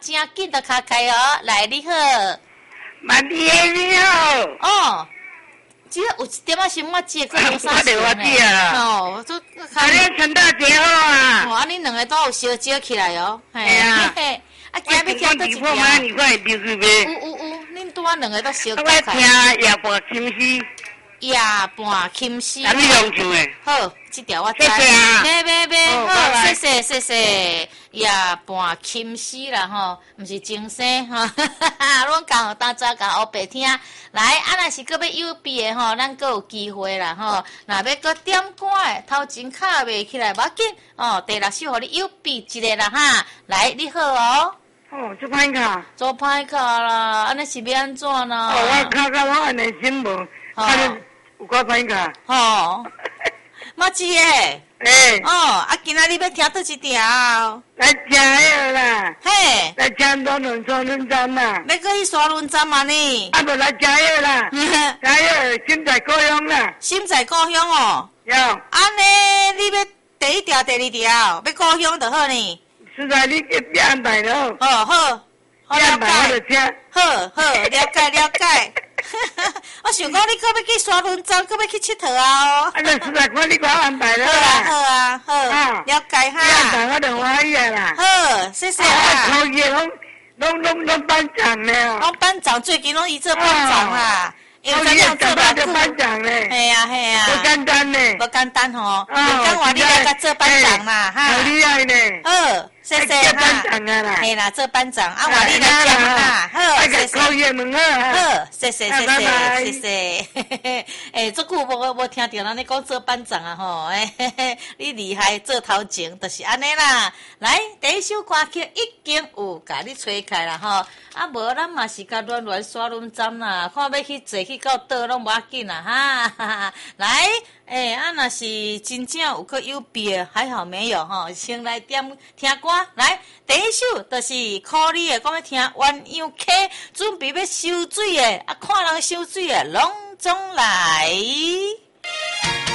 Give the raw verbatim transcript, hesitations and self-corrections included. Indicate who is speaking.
Speaker 1: 真紧的卡开哦，来你好，
Speaker 2: 万弟你好。
Speaker 1: 哦，这有一点仔心我接，可有啥事
Speaker 2: 我
Speaker 1: 呢？
Speaker 2: 啊。
Speaker 1: 哦，这
Speaker 2: 啊，你陈大姐好啊。
Speaker 1: 哦，啊，你两个都有烧焦起来哦，
Speaker 2: 嘿啊。
Speaker 1: 啊，今日要听倒一条？
Speaker 2: 吗？你快丢去呗。
Speaker 1: 有有有，恁拄啊两个都烧焦
Speaker 2: 起来。我听夜半琴诗。
Speaker 1: 夜半琴诗。
Speaker 2: 啊，你用唱诶。
Speaker 1: 好，这条我知。
Speaker 2: 谢谢啊。
Speaker 1: 别别别，好，谢谢谢谢。夜半琴诗啦吼，毋是精神吼，哈哈哈！拢讲大家讲学白听。来，啊，若是搁要有笔诶吼，咱搁有机会啦吼。若要搁点歌诶，头前卡袂起来，无要紧哦。第六首互你有笔一个啦哈。来，你好哦。
Speaker 2: 哦，做歹卡。
Speaker 1: 做歹卡啦，安尼是要安怎呢？
Speaker 2: 哦，我卡卡我安尼心无，安尼有够歹卡。
Speaker 1: 吼，马子诶。
Speaker 2: 诶。
Speaker 1: 哦，啊，今仔日要听倒一条？
Speaker 2: 来吃迄个啦。
Speaker 1: 嘿。
Speaker 2: 来吃乱乱刷轮站啦。
Speaker 1: 要搁去刷轮站嘛呢？
Speaker 2: 啊，无来吃迄个啦。吃迄个心在故乡啦。
Speaker 1: 心在故乡哦。
Speaker 2: 有。
Speaker 1: 安尼，你要第一条、第二条，要故乡就好呢。
Speaker 2: 是在你你安排了。
Speaker 1: 哦好，好了解。好好了解了解。我想讲你搁要去刷轮站，搁要去佚佗啊！哦，
Speaker 2: 啊，那实在看你给我安排了啦。
Speaker 1: 好啊好啊好，了解哈。
Speaker 2: 你安排我就欢喜啦。
Speaker 1: 好，谢谢啦。
Speaker 2: 考业拢拢拢拢班长呢。
Speaker 1: 拢班长最近拢伊做班长啦。
Speaker 2: 因为这样做班做班长嘞。
Speaker 1: 系啊系啊。
Speaker 2: 不简单呢。
Speaker 1: 不简单吼。哦。讲话你来甲做班长啦哈。
Speaker 2: 好厉害呢。
Speaker 1: 好。谢谢哈。
Speaker 2: 做班长啊啦，
Speaker 1: 系啦，做班长，啊，我你来讲啦，好，谢谢。
Speaker 2: 考验问好，
Speaker 1: 好，谢谢，谢谢，谢谢。诶，足久无无听到咱咧讲做班长啊吼，诶，你厉害，做头前就是安尼啦。来，第一首歌曲已经有甲你吹开啦吼，啊，无咱嘛是甲乱乱刷轮站啦，看要去坐去到倒拢无要紧啦哈。来。诶、欸，啊，若是真正有个有笔的，还好没有吼，先来点听歌。来，第一首就是考你的，讲要听鸳鸯 K， 准备要收水的，啊，看人收水的，拢总来。